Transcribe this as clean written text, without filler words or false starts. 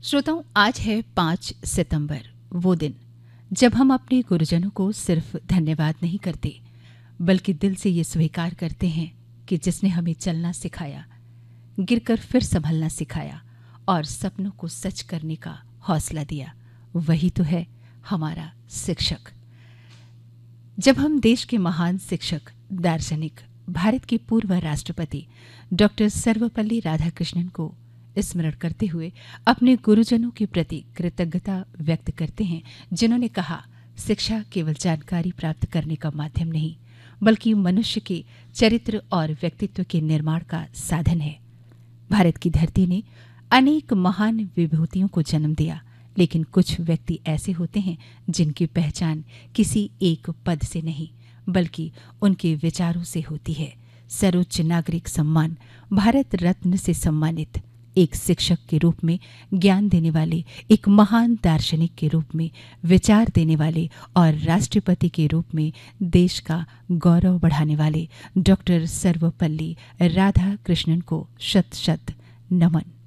श्रोताओं, आज है 5 सितंबर, वो दिन जब हम अपने गुरुजनों को सिर्फ धन्यवाद नहीं करते बल्कि दिल से ये स्वीकार करते हैं कि जिसने हमें चलना सिखाया, गिरकर फिर संभलना सिखाया और सपनों को सच करने का हौसला दिया, वही तो है हमारा शिक्षक। जब हम देश के महान शिक्षक, दार्शनिक, भारत के पूर्व राष्ट्रपति डॉक्टर सर्वपल्ली राधाकृष्णन को स्मरण करते हुए अपने गुरुजनों के प्रति कृतज्ञता व्यक्त करते हैं, जिन्होंने कहा, शिक्षा केवल जानकारी प्राप्त करने का माध्यम नहीं बल्कि मनुष्य के चरित्र और व्यक्तित्व के निर्माण का साधन है। भारत की धरती ने अनेक महान विभूतियों को जन्म दिया, लेकिन कुछ व्यक्ति ऐसे होते हैं जिनकी पहचान किसी एक पद से नहीं बल्कि उनके विचारों से होती है। सर्वोच्च नागरिक सम्मान भारत रत्न से सम्मानित एक शिक्षक के रूप में, ज्ञान देने वाले, एक महान दार्शनिक के रूप में, विचार देने वाले और राष्ट्रपति के रूप में देश का गौरव बढ़ाने वाले डॉक्टर सर्वपल्ली राधाकृष्णन को शत शत नमन।